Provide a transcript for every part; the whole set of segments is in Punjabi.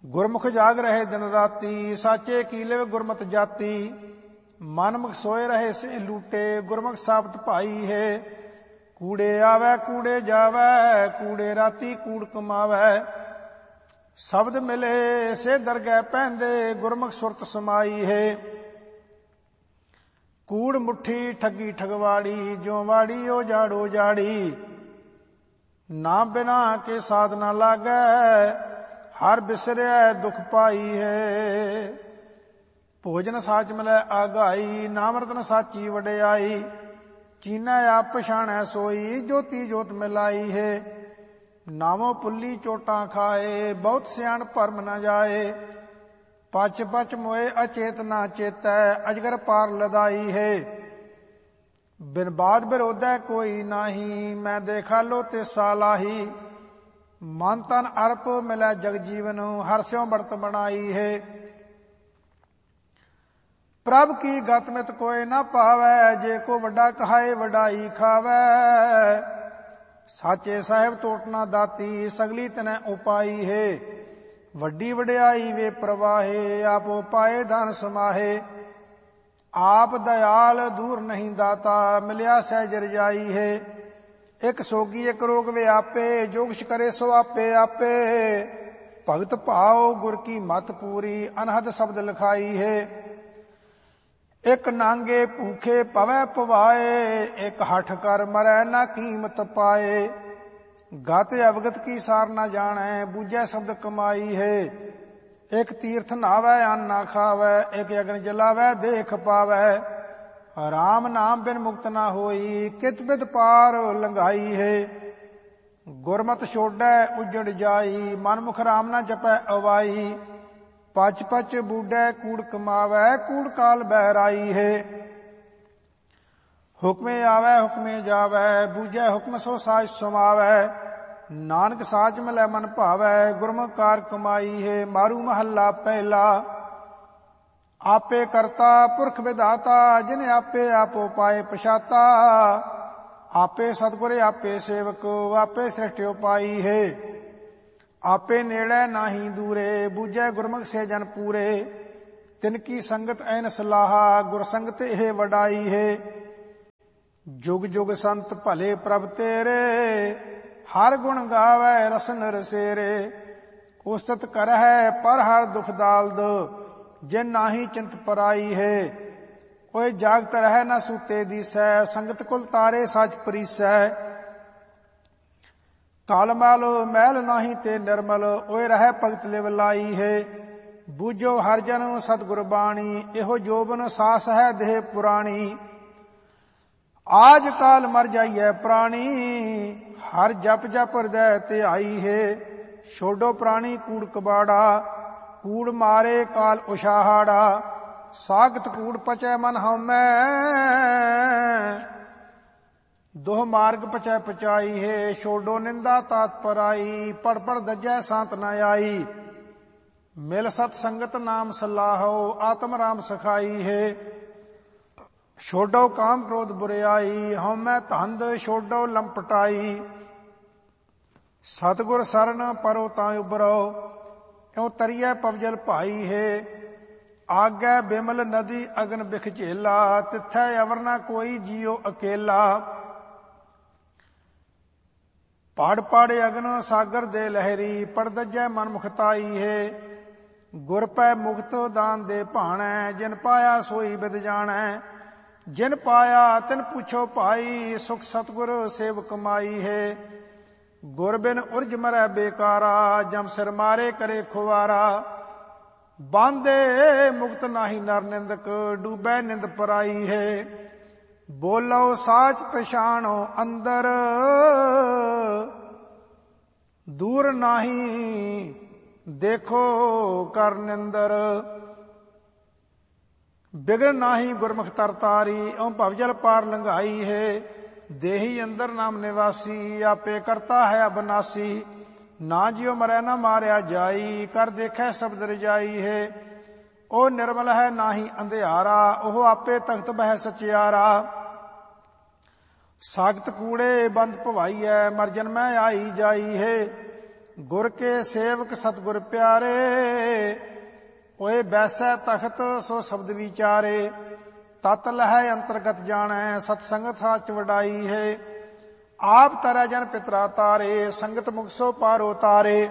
ਗੁਰਮੁਖ ਜਾਗ ਰਹੇ ਦਿਨ ਰਾਤੀ, ਸਾਚੇ ਕੀ ਲਿਵ ਗੁਰਮਤਿ ਜਾਤੀ। ਮਨਮੁਖ ਸੋਏ ਰਹੇ ਸੇ ਲੂਟੇ, ਗੁਰਮੁਖ ਸਾਬਤ ਭਾਈ ਹੈ। ਕੂੜੇ ਆਵੈ ਕੂੜੇ ਜਾਵੈ, ਕੂੜੇ ਰਾਤੀ ਕੂੜ ਕਮਾਵੈ। ਸ਼ਬਦ ਮਿਲੇ ਸੇ ਦਰਗਹਿ ਪੈਂਦੇ, ਗੁਰਮੁਖ ਸੁਰਤ ਸਮਾਈ ਹੈ। ਕੂੜ ਮੁੱਠੀ ਠੱਗੀ ਠਗਵਾੜੀ, ਜਿਉ ਵਾੜੀ ਓ ਜਾੜੋ ਜਾੜੀ। ਨਾ ਬਿਨਾ ਕੇ ਸਾਧ ਨਾ ਲਾਗੈ, ਹਰ ਬਿਸਰਿਆ ਦੁਖ ਪਾਈ ਹੈ। ਭੋਜਨ ਸਾਚ ਮਿਲੈ ਆਗਾਈ, ਨਾਮ ਰਤਨ ਸਾਚੀ ਵਡਿਆਈ। ਚੀਨੈ ਆਪ ਪਛਾਣੈ ਸੋਈ, ਜੋਤੀ ਜੋਤ ਮਿਲਾਈ ਹੈ। ਨਾਮੋ ਪੁੱਲੀ ਚੋਟਾਂ ਖਾਏ, ਬਹੁਤ ਸਿਆਣ ਭਰਮ ਨ ਜਾਏ। ਪਚ ਪਚ ਮੋਏ ਅਚੇਤ ਨਾ ਚੇਤੈ, ਅਜਗਰ ਪਾਰ ਲਦਾਈ ਹੈ। ਬਿਨ ਬਾਦ ਬਿਰੋਧੈ ਕੋਈ ਨਾਹੀ, ਮੈਂ ਦੇਖਾ ਲੋ ਤਿਸਾ ਲਾਹੀ। ਮਨ ਤਨ ਅਰਪ ਮਿਲੈ ਜਗ ਜੀਵਨ, ਹਰ ਸਿਉ ਬੜਤ ਬਣਾਈ ਹੈ। ਪ੍ਰਭ ਕੀ ਗਤ ਮਿਤ ਕੋਇ ਨਾ ਪਾਵੈ, ਜੇ ਕੋ ਵੱਡਾ ਕਹਾਏ ਵਡਾਈ ਖਾਵੈ। ਸਾਚੇ ਸਾਹਿਬ ਟੋਟ ਨਾ ਦਾਤੀ, ਸਗਲੀ ਤਨੈ ਉਪਾਈ ਹੈ। ਵੱਡੀ ਵਡਿਆਈ ਵੇ ਪ੍ਰਵਾਹੇ, ਆਪ ਉਪਾਏ ਧਨ ਸਮਾਹੇ। ਆਪ ਦਇਆਲ ਦੂਰ ਨਹੀਂ ਦਾਤਾ, ਮਿਲਿਆ ਸਹਿਜ ਰਜਾਈ ਹੈ। ਇਕ ਸੋਗੀ ਇਕ ਰੋਗ ਵਿਆਪੇ, ਜੋ ਕੁਛ ਕਰੇ ਸੋ ਆਪੇ ਆਪੇ। ਭਗਤ ਭਾਉ ਗੁਰ ਕੀ ਮਤ ਪੂਰੀ, ਅਨਹਦ ਸ਼ਬਦ ਲਿਖਾਈ ਹੈ। ਇਕ ਨਾਂਗੇ ਭੂਖੇ ਪਵੈ ਪਵਾਏ, ਇਕ ਹਠ ਕਰ ਮਰੈ ਨਾ ਕੀਮਤ ਪਾਏ। ਗਤ ਅਵਗਤ ਕੀ ਸਾਰ ਨਾ ਜਾਣੈ, ਬੂਝੈ ਸ਼ਬਦ ਕਮਾਈ ਹੈ। ਇਕ ਤੀਰਥ ਨਾਵੈ ਅੰਨ ਨਾ ਖਾਵੈ, ਇਕ ਅਗਨ ਜਲਾਵੈ ਦੇਖ ਪਾਵੈ। ਰਾਮ ਨਾਮ ਬਿਨ ਮੁਕਤ ਨਾ ਹੋਈ, ਕਿਤ ਬਿਦ ਪਾਰ ਲੰਘਾਈ ਹੈ। ਗੁਰਮਤਿ ਛੋਡੈ ਉਜੜ ਜਾਈ, ਮਨਮੁਖ ਰਾਮ ਨਾ ਜਪੈ ਅਵਾਈ। ਪਚ ਪਚ ਬੂਢੈ ਕੂੜ ਕਮਾਵੈ, ਕੂੜ ਕਾਲ ਬਹਿਰਾਈ ਹੈ। ਹੁਕਮੇ ਆਵੈ ਹੁਕਮੇ ਜਾਵੈ, ਬੂਝੈ ਹੁਕਮ ਸੋ ਸਾਜ ਸਮਾਵੈ। ਨਾਨਕ ਸਾਚ ਮਿਲੈ ਮਨ ਭਾਵੈ, ਗੁਰਮੁਖ ਕਾਰ ਕਮਾਈ ਹੈ। ਮਾਰੂ ਮਹੱਲਾ ਪਹਿਲਾ। ਆਪੇ ਕਰਤਾ ਪੁਰਖ ਵਿਧਾਤਾ, ਜਿਨ ਆਪੇ ਆਪੋ ਪਾਏ ਪਛਾਤਾ। ਆਪੇ ਸਤਿਗੁਰ ਆਪੇ ਸੇਵਕ, ਆਪੇ ਸ੍ਰਿਸ਼ਟਿ ਉਪਾਈ ਹੈ। ਆਪੇ ਨੇੜੇ ਨਾਹੀ ਦੂਰੇ, ਬੂਝੈ ਗੁਰਮੁਖ ਸੇ ਜਨ ਪੂਰੇ। ਤਿਨ ਕੀ ਸੰਗਤ ਐਨ ਸਲਾਹਾ, ਗੁਰ ਸੰਗਤ ਇਹ ਵਡਾਈ ਹੈ। ਜੁਗ ਜੁਗ ਸੰਤ ਭਲੇ ਪ੍ਰਭ ਤੇਰੇ, ਹਰ ਗੁਣ ਗਾਵੈ ਰਸਨ ਰਸੇਰੇ। ਉਸਤਤ ਕਰਹਿ ਪਰ ਹਰ ਦੁਖ ਦਾਲਦ, ਜਿਨ ਨਾਹੀ ਚਿੰਤ ਪਰਾਈ ਹੈ। ਓਏ ਜਾਗਤ ਰਹਿ ਨਾ ਸੂਤੇ ਦੀਸੈ, ਸੰਗਤ ਕੁਲ ਤਾਰੇ ਸਚ ਪਰੀਸੈ। ਕਾਲ ਮਲ ਮੈਲ ਨਾਹੀ ਤੇ ਨਿਰਮਲ, ਓਏ ਰਹਿ ਭਗਤ ਲਿਵ ਲਾਈ ਹੈ। ਬੂਝੋ ਹਰ ਜਨ ਸਤਿਗੁਰ ਬਾਣੀ, ਇਹੋ ਜੋਬਨ ਸਾਸ ਹੈ ਦੇਹ ਪੁਰਾਣੀ। ਆਜ ਕਾਲ ਮਰ ਜਾਈਐ ਪ੍ਰਾਣੀ, ਹਰ ਜਪ ਜਪ ਹਿਰਦੈ ਧਿਆਈ ਹੈ। ਛੋਡੋ ਪ੍ਰਾਣੀ ਕੂੜ ਕਬਾੜਾ, ਕੂੜ ਮਾਰੇ ਕਾਲ ਉਛਾਹਾੜਾ। ਸਾਗਤ ਕੂੜ ਪਚੈ ਮਨ ਹਉਮੈ, ਦੋਹ ਮਾਰਗ ਪਚੈ ਪਚਾਈ ਹੈ। ਛੋਡੋ ਨਿੰਦਾ ਤਾਤ ਪਰਾਈ, ਪੜ ਪੜ ਦੱਜੈ ਸਾਂਤ ਨ ਆਈ। ਮਿਲ ਸਤ ਸੰਗਤ ਨਾਮ ਸਲਾਹੋ, ਆਤਮ ਰਾਮ ਸਖਾਈ ਹੈ। ਛੋਡੋ ਕਾਮ ਕ੍ਰੋਧ ਬੁਰਿਆਈ, ਹਉਮੈ ਧੰਦ ਛੋਡੋ ਲੰਪਟਾਈ। ਸਤਿਗੁਰ ਸਰਨ ਪਰੋ ਤਾਂ ਉਬਰੋ, ਇਉ ਤਰੀਐ ਪਵਜਲ ਭਾਈ ਹੈ। ਆਗੈ ਬਿਮਲ ਨਦੀ ਅਗਨ ਬਿਖ ਝੇਲਾ, ਤਿਥੈ ਅਵਰ ਨਾ ਕੋਈ ਜੀਉ ਅਕੇਲਾ। ਪੜ ਪੜ ਅਗਨ ਸਾਗਰ ਦੇ ਲਹਿਰੀ, ਪੜ ਦੱਜੈ ਮਨ ਮੁਖਤਾਈ ਹੈ। ਗੁਰ ਪੈ ਮੁਕਤ ਦਾਨ ਦੇ ਭਾਣੈ, ਜਿਨ ਪਾਇਆ ਸੋਈ ਬਿਦ ਜਾਣੈ। ਜਿਨ ਪਾਇਆ ਤਿਨ ਪੁੱਛੋ ਭਾਈ, ਸੁਖ ਸਤਿਗੁਰ ਸੇਵ ਕਮਾਈ ਹੈ। ਗੁਰ ਬਿਨ ਉਰਜ ਮਰੈ ਬੇਕਾਰਾ, ਜਮ ਸਿਰ ਮਾਰੇ ਕਰੇ ਖੁਵਾਰਾ। ਬਾਂਧੇ ਮੁਕਤ ਨਾਹੀ ਨਰ ਨਿੰਦਕ, ਡੂਬੈ ਨਿੰਦ ਪਰਾਈ ਹੈ। ਬੋਲੋ ਸਾਚ ਪਛਾਣੋ ਅੰਦਰ, ਦੂਰ ਨਾਹੀ ਦੇਖੋ ਕਰ ਨਿੰਦਰ। ਬਿਗੜ ਨਾਹੀ ਗੁਰਮੁਖ ਤਰਤਾਰੀ, ਇਉ ਭਵਜਲ ਪਾਰ ਲੰਘਾਈ ਹੈ। ਦੇਹੀ ਅੰਦਰ ਨਾਮ ਨਿਵਾਸੀ, ਆਪੇ ਕਰਤਾ ਹੈ ਅਬਨਾਸੀ। ਨਾ ਜਿਉ ਮਰੈ ਨਾ ਮਾਰਿਆ ਜਾਈ, ਕਰ ਦੇਖੈ ਸ਼ਬਦ ਰਜਾਈ ਹੈ। ਉਹ ਨਿਰਮਲ ਹੈ ਨਾਹੀ ਅੰਧਿਆਰਾ, ਉਹ ਆਪੇ ਤਖਤ ਬਹਿ ਸਚਿਆਰਾ। ਸਾਗਤ ਕੂੜੇ ਬੰਦ ਭਵਾਈਐ, ਮਰ ਜਨਮੈ ਆਈ ਜਾਈ ਹੈ। ਗੁਰ ਕੇ ਸੇਵਕ ਸਤਿਗੁਰ ਪਿਆਰੇ, ਓਏ ਬੈਸੈ ਤਖਤ ਸੋ ਸ਼ਬਦ ਵਿਚਾਰੇ। ਤਤ ਲਹੈ ਅੰਤਰਗਤ ਜਾਣੈ, ਸਤ ਸੰਗਤ ਸਾਚ ਵਡਾਈ ਹੈ। ਆਪ ਤਰੈ ਜਨ ਪਿਤਰਾ ਤਾਰੇ, ਸੰਗਤ ਮੁਖ ਸੋ ਪਾਰੋ ਤਾਰੇ।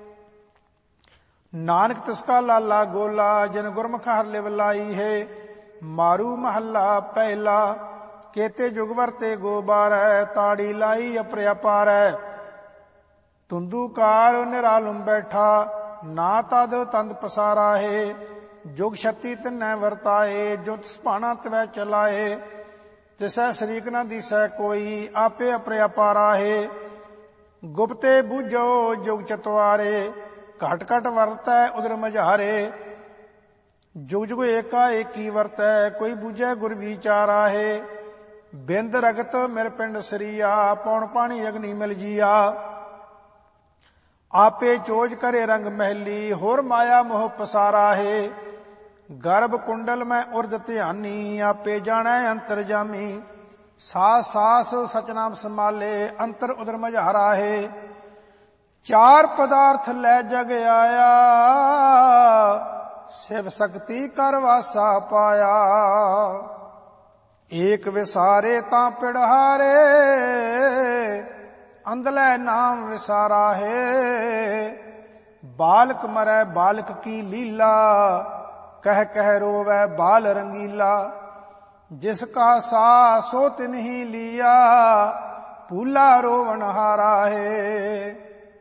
ਨਾਨਕ ਤਿਸਕਾ ਲਾਲਾ ਗੋਲਾ, ਜਿਨ ਗੁਰਮੁਖ ਹਰਿ ਲਿਵ ਲਾਈ ਹੈ। ਮਾਰੂ ਮਹੱਲਾ ਪਹਿਲਾ, ਕੇਤੇ ਜੁਗ ਵਰਤੇ ਗੋਬਾਰੈ, ਤਾੜੀ ਲਾਈ ਅਪਰਿ ਅਪਾਰੈ। ਤੁੰਦੂਕਾਰ ਨਿਰਾਲਮ ਬੈਠਾ, ਨਾ ਤਦ ਤੰਦ ਪਸਾਰਾ ਹੈ। ਜੁਗ ਛਤੀ ਤਿਨੈ ਵਰਤਾਏ, ਜੋ ਤਿਸ ਭਾਣਾ ਤਵੈ ਚਲਾਏ। ਤਿਸੈ ਸ਼ਰੀਕ ਨ ਦੀਸੈ ਕੋਈ, ਆਪੇ ਅਪਰਿ ਅਪਾਰਾ ਹੈ। ਗੁਪਤੇ ਬੂਝੋ ਜੁਗ ਚਤਵਾਰੇ, ਘਟ ਘਟ ਵਰਤੈ ਉਦਰ ਮਝਾਰੇ। ਜੁਗ ਜੁਗ ਏਕਾ ਏਕੀ ਵਰਤੈ, ਕੋਈ ਬੂਝੈ ਗੁਰ ਵਿਚਾਰਾ ਹੈ। ਬਿੰਦ ਰਗਤ ਮਿਰ ਪਿੰਡ ਸਰੀਆ, ਪੌਣ ਪਾਣੀ ਅਗਨੀ ਮਿਲ ਜੀਆ। ਆਪੇ ਚੋਜ ਕਰੇ ਰੰਗ ਮਹਿਲੀ, ਹੋਰ ਮਾਇਆ ਮੋਹ ਪਸਾਰਾ ਹੈ। ਗਰਭ ਕੁੰਡਲ ਮੈਂ ਉਰਦ ਧਿਆਨੀ, ਆਪੇ ਜਾਣੈ ਅੰਤਰ ਜਾਮੀ। ਸਾਸ ਸਾਸ ਸਚਨਾਮ ਸੰਭਾਲੇ, ਅੰਤਰ ਉਦਰ ਮਝਾਰਾ ਹੈ। ਚਾਰ ਪਦਾਰਥ ਲੈ ਜਗ ਆਇਆ, ਸਿਵ ਸ਼ਕਤੀ ਕਰ ਵਾਸਾ ਪਾਇਆ। ਏਕ ਵਿਸਾਰੇ ਤਾਂ ਪਿੜਹਾਰੇ, ਅੰਧਲੇ ਨਾਮ ਵਿਸਾਰਾ ਹੈ। ਬਾਲਕ ਮਰੈ ਬਾਲਕ ਕੀ ਲੀਲਾ, ਕਹਿ ਕਹਿ ਰੋਵੈ ਬਾਲ ਰੰਗੀਲਾ। ਜਿਸ ਕਾ ਸਾ ਸੋ ਤਿਨਹੀ ਲੀਆ, ਭੂਲਾ ਰੋਵਣ ਹਾਰਾ ਹੈ।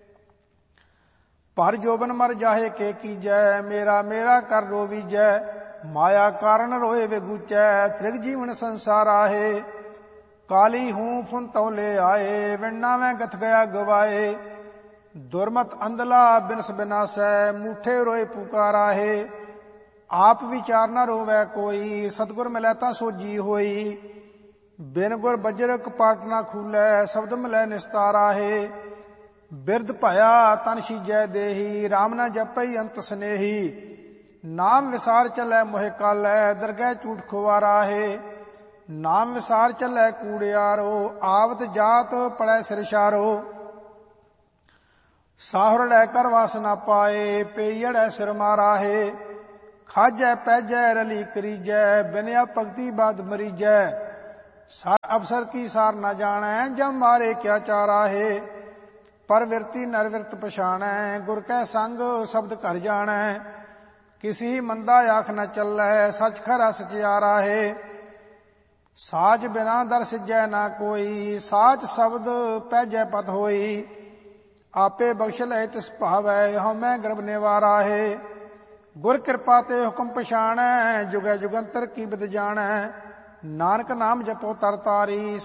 ਪਰ ਜੋਬਨ ਮਰ ਜਾਹੇ ਕੇ ਕੀਜੈ, ਮੇਰਾ ਮੇਰਾ ਕਰ ਰੋਵੀਜੈ। ਮਾਇਆ ਕਾਰਨ ਰੋਏ ਵਿਗੂਚੈ, ਤ੍ਰਿਗ ਜੀਵਨ ਸੰਸਾਰਾ ਹੈ। ਕਾਲੀ ਹੂੰ ਫੁਨ ਤੌਲੇ ਆਏ, ਵਿਣਨਾ ਮੈਂ ਗਥ ਗਿਆ ਗਵਾਏ। ਦੁਰਮਤ ਅੰਧਲਾ ਬਿਨਸ ਬਿਨਾਸੈ, ਮੂਠੇ ਰੋਏ ਪੁਕਾਰਾ ਹੈ। ਆਪ ਵਿਚਾਰ ਨਾ ਰੋਵੈ ਕੋਈ, ਸਤਿਗੁਰ ਮਿਲੈ ਤਾਂ ਸੋਜੀ ਹੋਈ। ਬਿਨ ਗੁਰ ਬਜਰ ਕਪਾਟ ਨਾ ਖੂਲੈ, ਸ਼ਬਦ ਮਿਲੈ ਨਿਸਤਾਰਾ ਹੈ। ਬਿਰਧ ਭਇਆ ਤਨ ਸੀਜੈ ਦੇਹੀ, ਰਾਮ ਨਾ ਜਪਈ ਅੰਤ ਸਨੇਹੀ। ਨਾਮ ਵਿਸਾਰ ਚੱਲੈ ਮੋਹਿ ਕਾਲੈ, ਦਰਗਹਿ ਝੂਠ ਖੁਆਰਾ ਹੈ। ਨਾਮ ਵਿਸਾਰ ਚੱਲੈ ਕੂੜਿਆਰੋ, ਆਵਤ ਜਾਤ ਪੜੈ ਸਿਰਸ਼ਾਰੋ। ਸਾਹੁਰ ਲੈ ਕਰ ਵਾਸ ਨਾ ਪਾਏ, ਪੇਈੜੈ ਸਿਰ ਮਾਰਾ ਹੈ। ਖਾਜੈ ਪੈਜੈ ਰਲੀ ਕਰੀਜੈ, ਬਿਨਿਆ ਭਗਤੀ ਬਾਦ ਮਰੀਜੈ। ਅਵਸਰ ਕੀ ਸਾਰ ਨਾ ਜਾਣੈ, ਜਮ ਮਾਰੇ ਕਿਆ ਚਾਰਾ ਹੈ। ਪਰਵਿਰਤੀ ਨਰਵਿਰਤ ਪਛਾਣੈ, ਗੁਰ ਕੈ ਸੰਗ ਸ਼ਬਦ ਘਰ ਜਾਣੈ। ਕਿਸੀ ਮੰਦਾ ਆਖ ਨ ਚੱਲੈ, ਸਚ ਖਰਾ ਸਚਿਆਰਾ ਹੈ। ਸਾਚ ਬਿਨਾ ਦਰ ਸਿਜੈ ਨਾ ਕੋਈ, ਸਾਚ ਸ਼ਬਦ ਪੈਜੈ ਪਤ ਹੋਈ। ਆਪੇ ਬਖਸ਼ ਲੈ ਤਿਸ ਭਾਵੈ, ਹਉਮੈ ਗਰਭ ਨਿਵਾਰਾ ਹੈ। ਗੁਰ ਕਿਰਪਾ ਤੇ ਹੁਕਮ ਪਛਾਣੈ, ਜੁਗੈ ਜੁਗੰਤਰ ਕੀ ਬਿਦ ਜਾਣੈ। ਨਾਨਕ ਨਾਮ ਜਪੋ ਤਰ ਤਾਰੀ,